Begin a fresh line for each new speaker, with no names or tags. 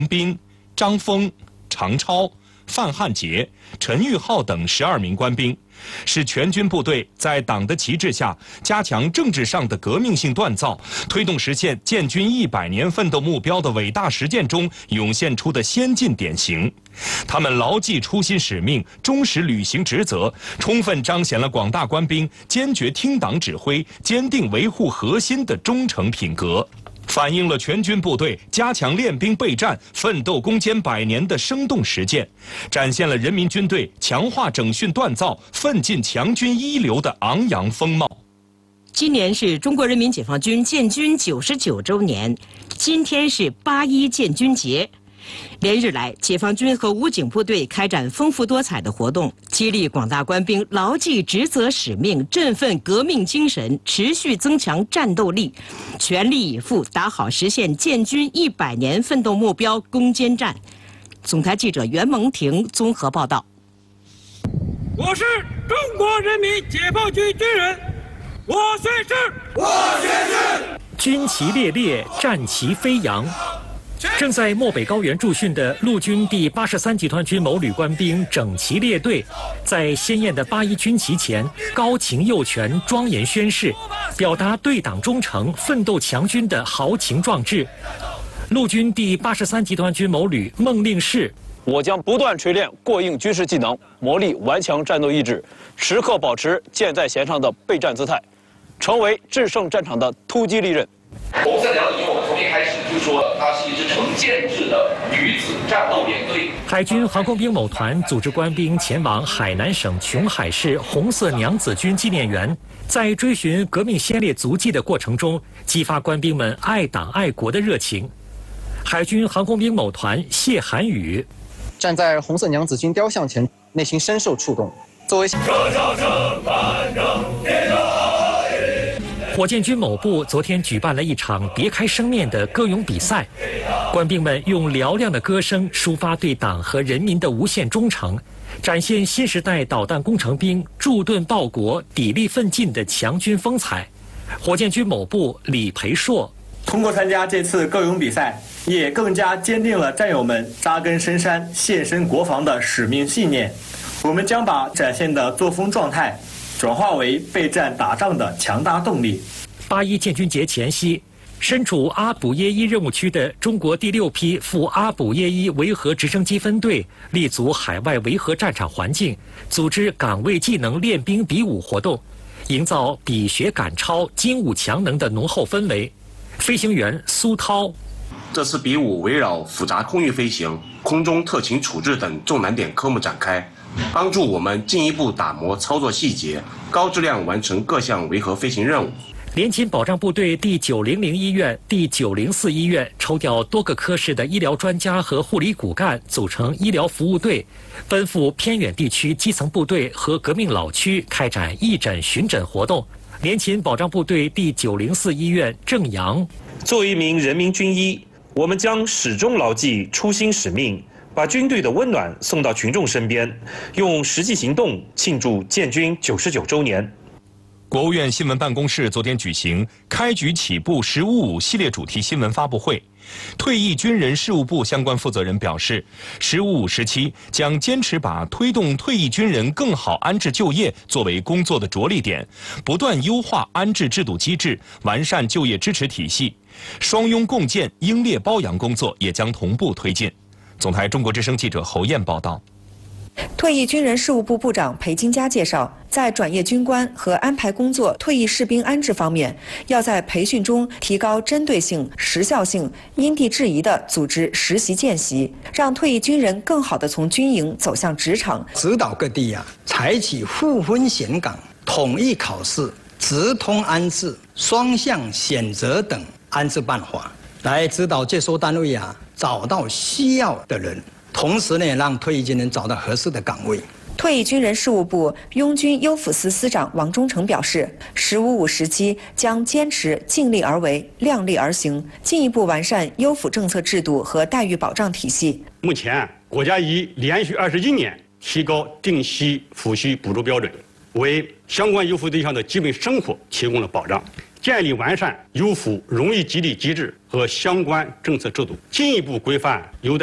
斌、张峰、常超、范汉杰、陈玉浩等12名官兵，是全军部队在党的旗帜下加强政治上的革命性锻造，推动实现建军100年奋斗目标的伟大实践中涌现出的先进典型。他们牢记初心使命，忠实履行职责，充分彰显了广大官兵坚决听党指挥、坚定维护核心的忠诚品格，反映了全军部队加强练兵备战、奋斗攻坚100年的生动实践，展现了人民军队强化整训锻造、奋进强军一流的昂扬风貌。
今年是中国人民解放军建军99周年，今天是8·1建军节。连日来，解放军和武警部队开展丰富多彩的活动，激励广大官兵牢记职责使命，振奋革命精神，持续增强战斗力，全力以赴打好实现建军100年奋斗目标攻坚战。总台记者袁蒙婷综合报道。
我是中国人民解放军军人，我宣誓，我宣誓。
军旗猎猎，战旗飞扬。正在漠北高原驻训的陆军第83集团军某旅官兵整齐列队，在鲜艳的8·1军旗前高擎右拳，庄严宣誓，表达对党忠诚、奋斗强军的豪情壮志。陆军第83集团军某旅孟令士：
我将不断锤炼过硬军事技能，磨砺顽强战斗意志，时刻保持箭在弦上的备战姿态，成为制胜战场的突击利刃。
我们在聊以后，从一开始就说它是一支成建制的女子战斗连队。
海军航空兵某团组织官兵前往海南省琼海市红色娘子军纪念园，在追寻革命先烈足迹的过程中，激发官兵们爱党爱国的热情。海军航空兵某团谢涵宇：
站在红色娘子军雕像前，内心深受触动。作为
火箭军某部昨天举办了一场别开生面的歌咏比赛，官兵们用嘹亮的歌声抒发对党和人民的无限忠诚，展现新时代导弹工程兵驻盾报国、砥砺奋进的强军风采。火箭军某部李培硕：
通过参加这次歌咏比赛，也更加坚定了战友们扎根深山、献身国防的使命信念。我们将把展现的作风状态转化为备战打仗的强大动力。
8·1建军节前夕，身处阿卜耶伊任务区的中国第6批赴阿卜耶伊维和直升机分队立足海外维和战场环境，组织岗位技能练兵比武活动，营造比学赶超、精武强能的浓厚氛围。飞行员苏涛：
这次比武围绕复杂空域飞行、空中特勤处置等重难点科目展开，帮助我们进一步打磨操作细节，高质量完成各项维和飞行任务。
联勤保障部队第900医院、第904医院抽调多个科室的医疗专家和护理骨干，组成医疗服务队，奔赴偏远地区基层部队和革命老区开展义诊巡诊活动。联勤保障部队第904医院郑阳：
作为一名人民军医，我们将始终牢记初心使命，把军队的温暖送到群众身边，用实际行动庆祝建军99周年。
国务院新闻办公室昨天举行开局起步“15·5”系列主题新闻发布会。退役军人事务部相关负责人表示，“15·5”时期将坚持把推动退役军人更好安置就业作为工作的着力点，不断优化安置制度机制，完善就业支持体系。双拥共建、英烈褒扬工作也将同步推进。总台中国之声记者侯燕报道。
退役军人事务部部长裴金佳介绍，在转业军官和安排工作、退役士兵安置方面，要在培训中提高针对性、时效性，因地制宜地组织实习见习，让退役军人更好地从军营走向职场。
指导各地采取互分选岗、统一考试、直通安置、双向选择等安置办法，来指导接收单位找到需要的人。同时呢，让退役军人找到合适的岗位。
退役军人事务部拥军优抚司司长王忠诚表示，“15·5”时期将坚持尽力而为、量力而行，进一步完善优抚政策制度和待遇保障体系。
目前，国家已连续21年提高定期抚恤补助标准，为相关优抚对象的基本生活提供了保障。 建立完善优抚荣誉激励机制和相关政策制度，进一步规范有